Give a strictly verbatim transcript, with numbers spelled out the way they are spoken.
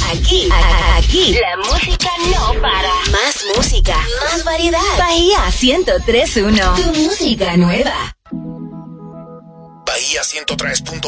Aquí, aquí, la música no para. Más música, más variedad. Bahía ciento tres punto uno, tu música nueva. Bahía ciento tres punto